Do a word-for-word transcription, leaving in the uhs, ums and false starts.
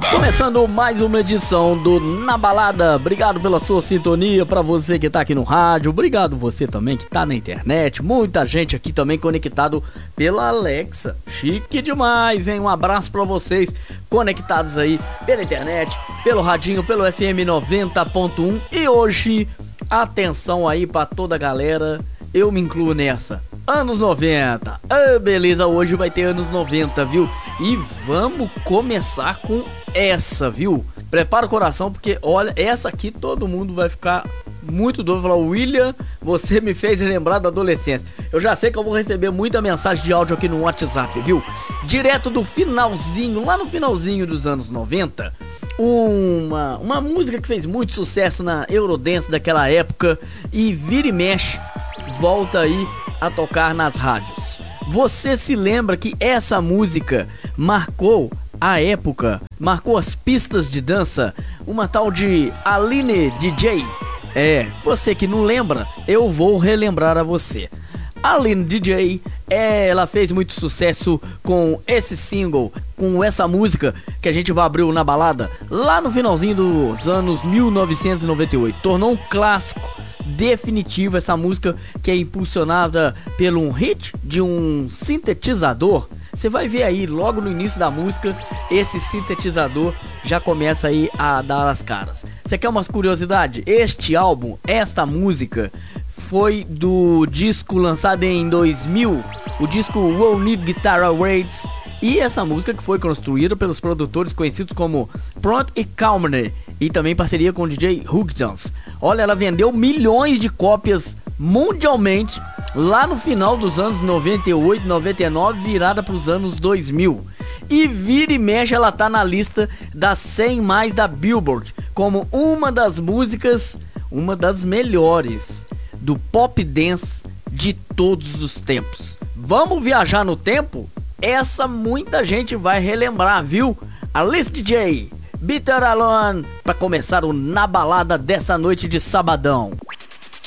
Começando mais uma edição do Na Balada. Obrigado pela sua sintonia, pra você que tá aqui no rádio, obrigado você também que tá na internet, muita gente aqui também conectado pela Alexa, chique demais, hein? Um abraço pra vocês conectados aí pela internet, pelo radinho, pelo F M noventa ponto um. E hoje, atenção aí pra toda a galera, eu me incluo nessa, anos noventa. Ah, beleza, hoje vai ter anos noventa, viu? E vamos começar com essa, viu? Prepara o coração, porque olha, essa aqui todo mundo vai ficar muito doido. Falar, William, você me fez lembrar da adolescência. Eu já sei que eu vou receber muita mensagem de áudio aqui no WhatsApp, viu? Direto do finalzinho, lá no finalzinho dos anos noventa, uma, uma música que fez muito sucesso na Eurodance daquela época e vira e mexe, volta aí a tocar nas rádios. Você se lembra que essa música marcou a época, marcou as pistas de dança, uma tal de Aline D J? É, você que não lembra, eu vou relembrar a você. Aline D J, ela fez muito sucesso com esse single, com essa música que a gente vai abrir na balada lá no finalzinho dos anos mil novecentos e noventa e oito. Tornou um clássico definitivo essa música, que é impulsionada pelo um hit de um sintetizador. Você vai ver aí logo no início da música, esse sintetizador já começa aí a dar as caras. Você quer umas curiosidades? Este álbum, esta música foi do disco lançado em dois mil, o disco We'll Need Guitar Awards, e essa música que foi construída pelos produtores conhecidos como Pront e Calmner, e também em parceria com o D J Hugdance. Olha, ela vendeu milhões de cópias mundialmente lá no final dos anos noventa e oito, noventa e nove, virada para os anos dois mil. E vira e mexe, ela tá na lista das cem mais da Billboard, como uma das músicas, uma das melhores do pop dance de todos os tempos. Vamos viajar no tempo? Essa muita gente vai relembrar, viu? Alice D J, Bitter Alone, para começar o Na Balada dessa noite de sabadão.